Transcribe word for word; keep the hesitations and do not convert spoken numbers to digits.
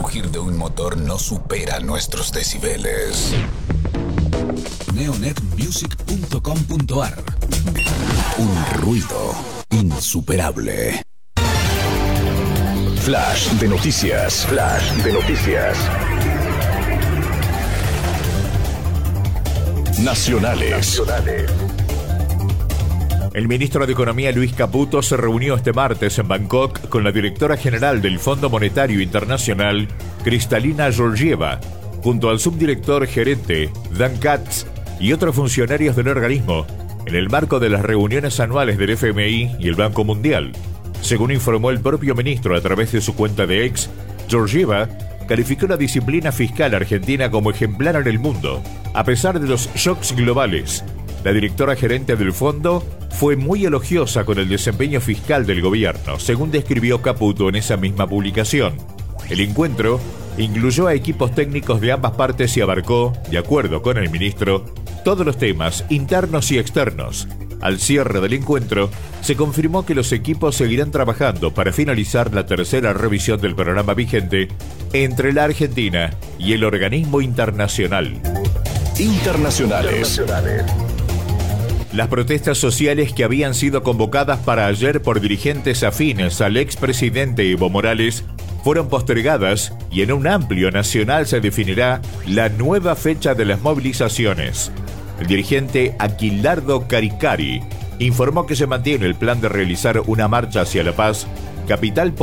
rugir de un motor no supera nuestros decibeles. neonet music punto com punto ar. Un ruido insuperable. Flash de noticias. Flash de noticias. Nacionales. Nacionales. El ministro de Economía Luis Caputo se reunió este martes en Bangkok con la directora general del Fondo Monetario Internacional, Kristalina Georgieva, junto al subdirector gerente, Dan Katz, y otros funcionarios del organismo, en el marco de las reuniones anuales del F M I y el Banco Mundial. Según informó el propio ministro a través de su cuenta de X, Georgieva calificó la disciplina fiscal argentina como ejemplar en el mundo, a pesar de los shocks globales. La directora gerente del fondo fue muy elogiosa con el desempeño fiscal del gobierno, según describió Caputo en esa misma publicación. El encuentro incluyó a equipos técnicos de ambas partes y abarcó, de acuerdo con el ministro, todos los temas internos y externos. Al cierre del encuentro, se confirmó que los equipos seguirán trabajando para finalizar la tercera revisión del programa vigente entre la Argentina y el organismo internacional. Internacionales. Las protestas sociales que habían sido convocadas para ayer por dirigentes afines al expresidente Evo Morales fueron postergadas y en un amplio nacional se definirá la nueva fecha de las movilizaciones. El dirigente Aquilardo Caricari informó que se mantiene el plan de realizar una marcha hacia La Paz, capital